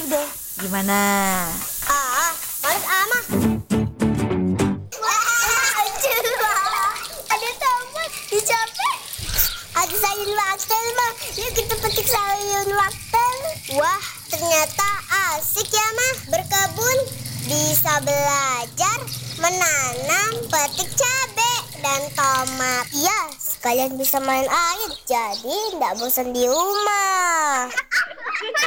deh. Gimana? Males ama. Ada tomat, dicapek. Ada sayur wortel mah. Yuk kita petik sayur wortel. Wah, ternyata asik ya mah berkebun. Bisa belajar menanam, petik cabai dan tomat. Iya, sekalian bisa main air. Jadi nggak bosan di rumah.